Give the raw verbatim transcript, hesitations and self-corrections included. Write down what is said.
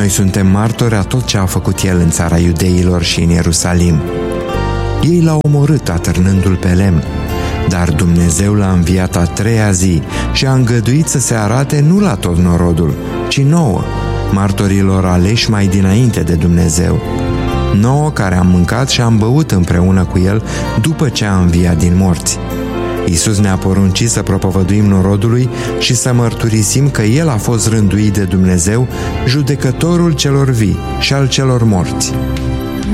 noi suntem martori a tot ce a făcut El în țara iudeilor și în Ierusalim. Ei l-au omorât atârnându-l pe lemn, dar Dumnezeu l-a înviat a treia zi și a îngăduit să se arate nu la tot norodul, ci nouă, martorilor aleși mai dinainte de Dumnezeu, nouă care am mâncat și am băut împreună cu El după ce a înviat din morți. Iisus ne-a poruncit să propovăduim norodului și să mărturisim că El a fost rânduit de Dumnezeu, judecătorul celor vii și al celor morți.